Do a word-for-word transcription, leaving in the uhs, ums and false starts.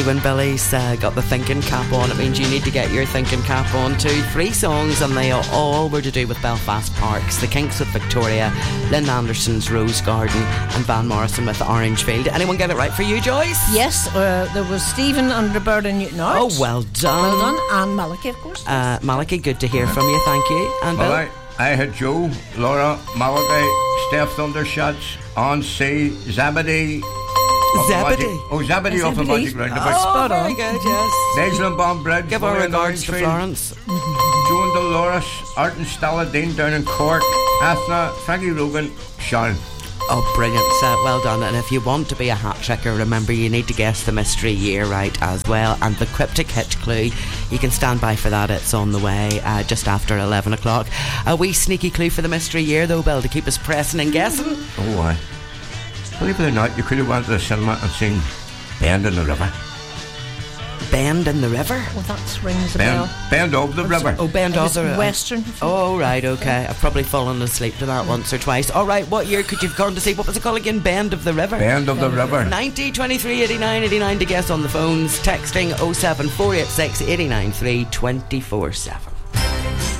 When Billy's uh, got the thinking cap on, it means you need to get your thinking cap on too. Three songs, and they all were to do with Belfast parks. The Kinks with Victoria, Lynn Anderson's Rose Garden, and Van Morrison with Orangefield. Anyone get it right for you, Joyce? Yes, uh, there was Stephen Underbird and Newton Arts. Oh, well done. Well done. And Malachi, of course. Uh, Malachi, good to hear from you, thank you. And Bill? Well, I, I had Joe, Laura, Malachi, Steph Thundershots, On C, Zabadi. Zebedee. Oh, Zebedee off the Magic Roundabout. Oh, Spot very on. good, yes. Nigel and Bomb Bridge. Give our regards to Florence. Joan Dolores, Art and Stella Dean down in Cork, Athna, Frankie Rogan, Sean. Oh, brilliant set, well done. And if you want to be a hat tricker, remember you need to guess the mystery year right as well. And the cryptic hit clue, you can stand by for that, it's on the way uh, just after eleven o'clock. A wee sneaky clue for the mystery year though, Bill, to keep us pressing and guessing. Oh, aye. Believe it or not, you could have went to the cinema and seen Bend in the River. Bend in the River? Well, that rings a Bend, bell. Bend of the River. Oh, Bend of It's the River. Western. Oh, right, okay. I've probably fallen asleep to that once or twice. All right, what year could you have gone to see? What was it called again? Bend of the River? Bend of the River. ninety, twenty-three, eighty-nine, eighty-nine to guess on the phones. Texting oh seven four eight six, eight nine three, two four seven.